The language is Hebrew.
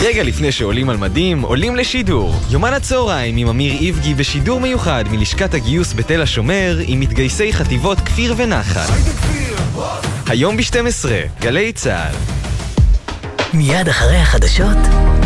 רגע לפני שעולים על מדים, עולים לשידור. יומן הצהריים עם אמיר איבגי בשידור מיוחד מלשכת הגיוס בתל השומר עם מתגייסי חטיבות כפיר ונחל. היום ב-12, גלי צהל. מיד אחרי החדשות